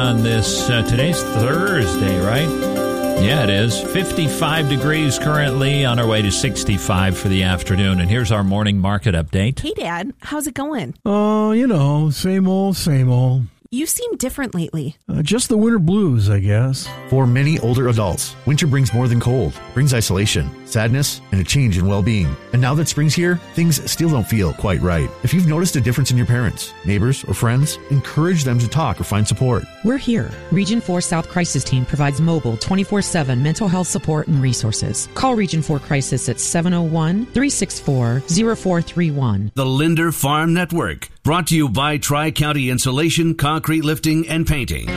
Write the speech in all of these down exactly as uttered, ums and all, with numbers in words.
on this, uh, today's Thursday, right? Yeah, it is. fifty-five degrees currently, on our way to sixty-five for the afternoon. And here's our morning market update. Hey, Dad. How's it going? Oh, uh, you know, same old, same old. You seem different lately. Uh, just the winter blues, I guess. For many older adults, winter brings more than cold. It brings isolation, sadness, and a change in well-being. And now that spring's here, things still don't feel quite right. If you've noticed a difference in your parents, neighbors, or friends, encourage them to talk or find support. We're here. Region four South Crisis Team provides mobile twenty-four seven mental health support and resources. Call Region four Crisis at seven oh one, three six four, oh four three one. The Linder Farm Network, brought to you by Tri-County Insulation, Concrete Lifting, and Painting.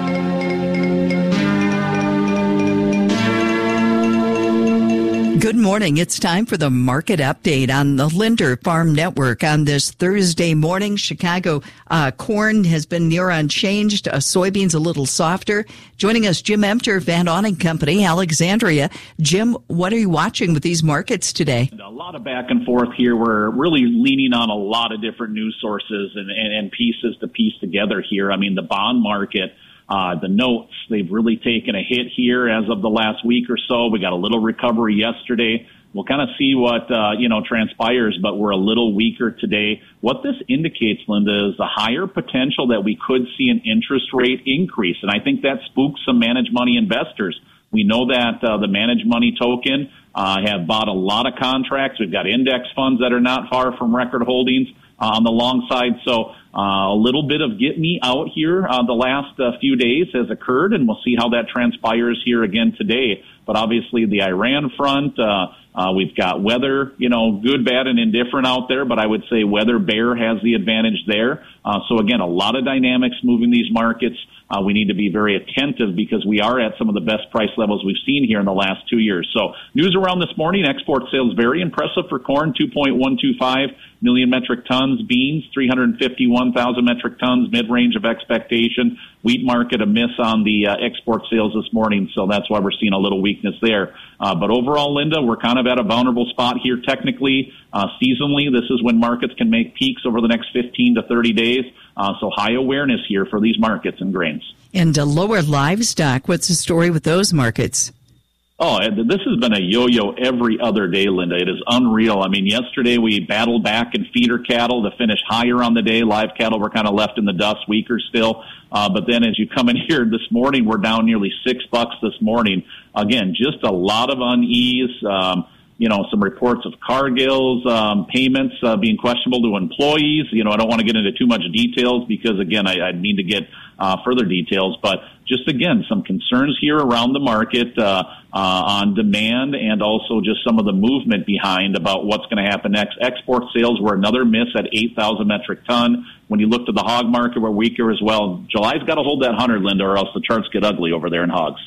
Good morning. It's time for the market update on the Linder Farm Network on this Thursday morning. Chicago uh, corn has been near unchanged. Uh, soybeans a little softer. Joining us, Jim Emter, Van Awning Company, Alexandria. Jim, what are you watching with these markets today? A lot of back and forth here. We're really leaning on a lot of different news sources and, and, and pieces to piece together here. I mean, the bond market, Uh, the notes, they've really taken a hit here as of the last week or so. We got a little recovery yesterday. We'll kind of see what, uh, you know, transpires, but we're a little weaker today. What this indicates, Linda, is a higher potential that we could see an interest rate increase. And I think that spooks some managed money investors. We know that uh, the managed money token uh, have bought a lot of contracts. We've got index funds that are not far from record holdings uh, on the long side. So Uh, a little bit of get me out here uh, the last uh, few days has occurred, and we'll see how that transpires here again today. But obviously the Iran front, uh, uh, we've got weather, you know, good, bad, and indifferent out there, but I would say weather bear has the advantage there. Uh, so again, a lot of dynamics moving these markets. Uh, we need to be very attentive because we are at some of the best price levels we've seen here in the last two years. So news around this morning, export sales very impressive for corn, two point one two five million metric tons. Beans, three hundred fifty-one thousand metric tons, mid-range of expectation. Wheat market a miss on the uh, export sales this morning, so that's why we're seeing a little weakness there. Uh, but overall, Linda, we're kind of at a vulnerable spot here technically. Uh, seasonally, this is when markets can make peaks over the next fifteen to thirty days. Uh, so high awareness here for these markets and grains. And uh, lower livestock, what's the story with those markets? Oh, this has been a yo-yo every other day, Linda. It is unreal. I mean, yesterday we battled back in feeder cattle to finish higher on the day. Live cattle were kind of left in the dust, weaker still. Uh, but then as you come in here this morning, we're down nearly six bucks this morning. Again, just a lot of unease. Um, you know, some reports of Cargill's um, payments uh, being questionable to employees. You know, I don't want to get into too much details because, again, I, I need to get uh, further details. But just, again, some concerns here around the market uh, uh, on demand and also just some of the movement behind about what's going to happen next. Export sales were another miss at eight thousand metric ton. When you looked at the hog market, we're weaker as well. July's got to hold that one hundred, Linda, or else the charts get ugly over there in hogs.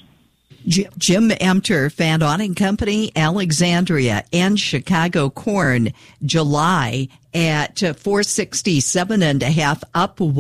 Jim Emter, Van Awning Company, Alexandria, and Chicago corn, July at four sixty-seven and a half, up